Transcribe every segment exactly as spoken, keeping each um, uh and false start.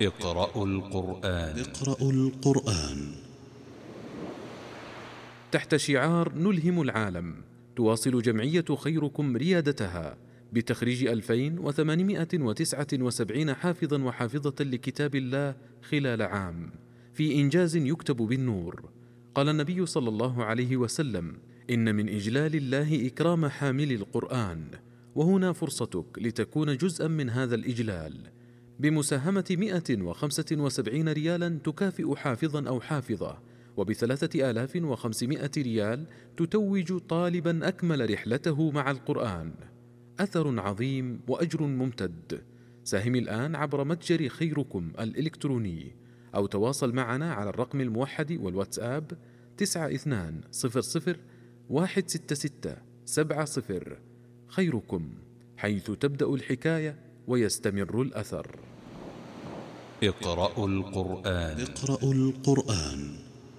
اقرأوا القرآن. اقرأوا القرآن. تحت شعار نلهم العالم، تواصل جمعية خيركم ريادتها بتخريج ألفين وثمانمائة وتسعة وسبعين حافظا وحافظة لكتاب الله خلال عام، في إنجاز يكتب بالنور. قال النبي صلى الله عليه وسلم: إن من إجلال الله إكرام حامل القرآن، وهنا فرصتك لتكون جزءا من هذا الإجلال بمساهمة مئة وخمسة وسبعين ريالا تكافئ حافظا أو حافظة، وبثلاثة آلاف وخمسمائة ريال تتوج طالبا أكمل رحلته مع القرآن. أثر عظيم وأجر ممتد. ساهم الآن عبر متجر خيركم الإلكتروني، أو تواصل معنا على الرقم الموحد والواتساب تسعة اثنان صفر صفر واحد ستة ستة سبعة صفر. خيركم، حيث تبدأ الحكاية ويستمر الأثر. اقرأوا القرآن. اقرأوا القرآن.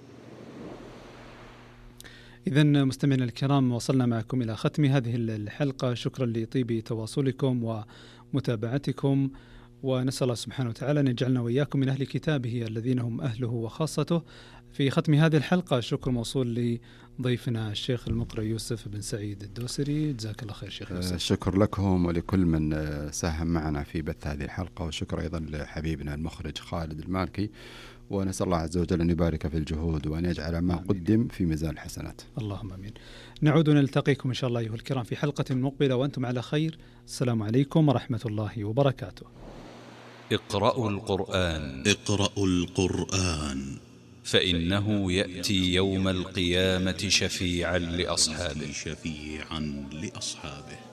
إذن مستمعينا الكرام، وصلنا معكم إلى ختم هذه الحلقة. شكرا لطيب تواصلكم ومتابعتكم، ونسأل الله سبحانه وتعالى أن يجعلنا وإياكم من أهل كتابه الذين هم أهله وخاصته. في ختم هذه الحلقة شكر موصول لضيفنا الشيخ المقرئ يوسف بن سعيد الدوسري. جزاك الله خير شيخ يوسف. شكر لكم ولكل من ساهم معنا في بث هذه الحلقة، وشكر أيضا لحبيبنا المخرج خالد المالكي، ونسأل الله عز وجل أن يبارك في الجهود وأن يجعل ما آمين. قدم في ميزان الحسنات. اللهم آمين. نعود ونلتقيكم إن شاء الله أيها الكرام في حلقة مقبلة وأنتم على خير. السلام عليكم ورحمة الله وبركاته. اقرأوا القرآن. اقرأوا القرآن، فإنه يأتي يوم القيامة شفيعا لأصحابه. شفيعا لأصحابه.